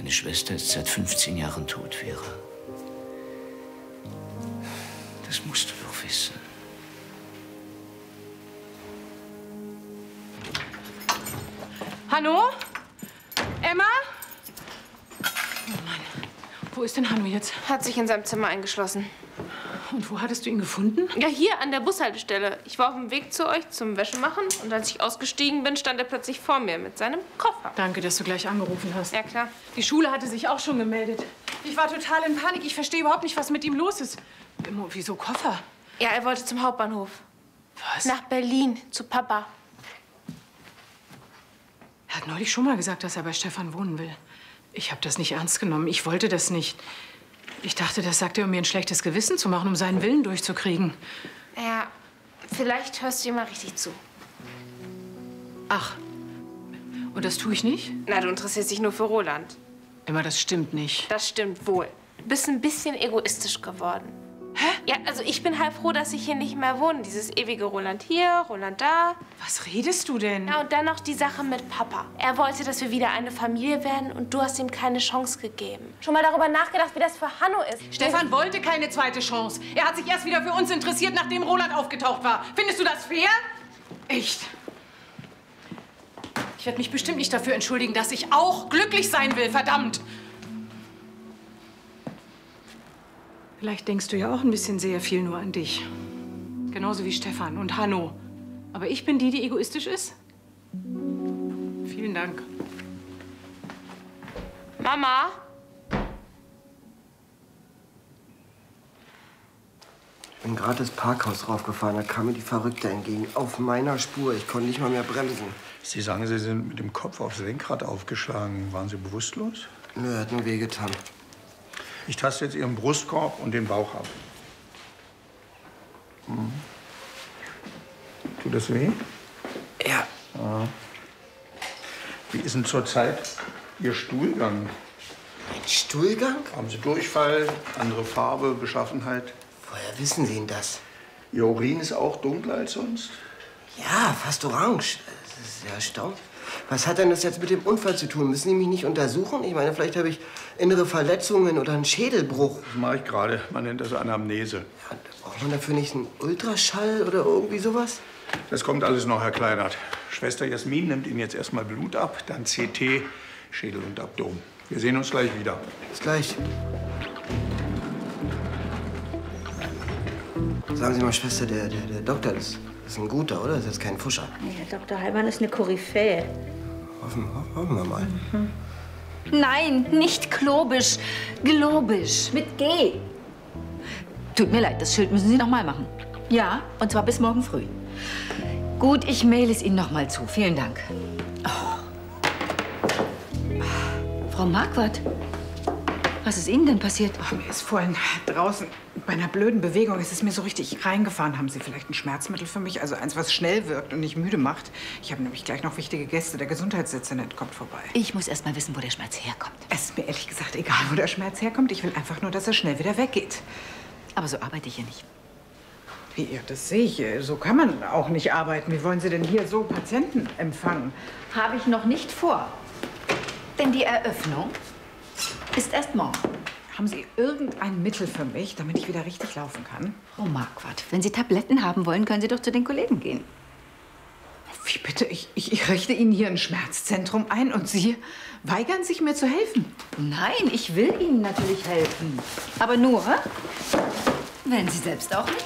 Meine Schwester ist seit 15 Jahren tot, Vera. Das musst du doch wissen. Hanno? Emma? Oh Mann, wo ist denn Hanno jetzt? Hat sich in seinem Zimmer eingeschlossen. Und wo hattest du ihn gefunden? Ja, hier an der Bushaltestelle. Ich war auf dem Weg zu euch zum Wäschemachen und als ich ausgestiegen bin, stand er plötzlich vor mir mit seinem Koffer. Danke, dass du gleich angerufen hast. Ja, klar. Die Schule hatte sich auch schon gemeldet. Ich war total in Panik. Ich verstehe überhaupt nicht, was mit ihm los ist. Wieso Koffer? Ja, er wollte zum Hauptbahnhof. Was? Nach Berlin, zu Papa. Er hat neulich schon mal gesagt, dass er bei Stefan wohnen will. Ich habe das nicht ernst genommen. Ich wollte das nicht. Ich dachte, das sagt er, um mir ein schlechtes Gewissen zu machen, um seinen Willen durchzukriegen. Ja, vielleicht hörst du ihm mal richtig zu. Ach, und das tue ich nicht? Na, du interessierst dich nur für Roland. Emma, das stimmt nicht. Das stimmt wohl. Du bist ein bisschen egoistisch geworden. Hä? Ja, also ich bin halb froh, dass ich hier nicht mehr wohne. Dieses ewige Roland hier, Roland da. Was redest du denn? Ja, und dann noch die Sache mit Papa. Er wollte, dass wir wieder eine Familie werden und du hast ihm keine Chance gegeben. Schon mal darüber nachgedacht, wie das für Hanno ist? Stefan wollte keine zweite Chance. Er hat sich erst wieder für uns interessiert, nachdem Roland aufgetaucht war. Findest du das fair? Echt? Ich werde mich bestimmt nicht dafür entschuldigen, dass ich auch glücklich sein will, verdammt! Vielleicht denkst du ja auch ein bisschen sehr viel nur an dich. Genauso wie Stefan und Hanno. Aber ich bin die, die egoistisch ist? Vielen Dank. Mama? Ich bin gerade das Parkhaus raufgefahren, da kam mir die Verrückte entgegen. Auf meiner Spur. Ich konnte nicht mal mehr bremsen. Sie sagen, Sie sind mit dem Kopf aufs Lenkrad aufgeschlagen. Waren Sie bewusstlos? Nö, hat nur wehgetan. Ich taste jetzt Ihren Brustkorb und den Bauch ab. Hm. Tut das weh? Ja. Wie ist denn zurzeit Ihr Stuhlgang? Ein Stuhlgang? Haben Sie Durchfall, andere Farbe, Beschaffenheit? Woher wissen Sie denn das? Ihr Urin ist auch dunkler als sonst? Ja, fast orange. Das ist sehr erstaunlich. Was hat denn das jetzt mit dem Unfall zu tun? Müssen die mich nicht untersuchen? Ich meine, vielleicht habe ich innere Verletzungen oder einen Schädelbruch. Das mache ich gerade. Man nennt das Anamnese. Ja, braucht man dafür nicht einen Ultraschall oder irgendwie sowas? Das kommt alles noch, Herr Kleinert. Schwester Jasmin nimmt Ihnen jetzt erstmal Blut ab, dann CT, Schädel und Abdomen. Wir sehen uns gleich wieder. Bis gleich. Sagen Sie mal, Schwester, der Doktor, das ist ein guter, oder? Das ist jetzt kein Pfuscher. Herr Dr. Heilmann ist eine Koryphäe. Hoffen wir mal. Nein, nicht klobisch, globisch, mit G. Tut mir leid, das Schild müssen Sie noch mal machen. Ja, und zwar bis morgen früh. Gut, ich mail es Ihnen noch mal zu. Vielen Dank. Oh. Frau Marquardt, was ist Ihnen denn passiert? Ach, mir ist vorhin draußen bei einer blöden Bewegung, es ist mir so richtig reingefahren. Haben Sie vielleicht ein Schmerzmittel für mich? Also eins, was schnell wirkt und nicht müde macht. Ich habe nämlich gleich noch wichtige Gäste. Der Gesundheitsdezernent kommt vorbei. Ich muss erst mal wissen, wo der Schmerz herkommt. Es ist mir ehrlich gesagt egal, wo der Schmerz herkommt. Ich will einfach nur, dass er schnell wieder weggeht. Aber so arbeite ich hier nicht. Wie, ja, das sehe ich. So kann man auch nicht arbeiten. Wie wollen Sie denn hier so Patienten empfangen? Habe ich noch nicht vor. Denn die Eröffnung ist erst morgen. Haben Sie irgendein Mittel für mich, damit ich wieder richtig laufen kann? Frau Marquardt, wenn Sie Tabletten haben wollen, können Sie doch zu den Kollegen gehen. Wie bitte? Ich richte Ihnen hier ein Schmerzzentrum ein und Sie weigern sich, mir zu helfen. Nein, ich will Ihnen natürlich helfen. Aber nur, wenn Sie selbst auch mitmachen.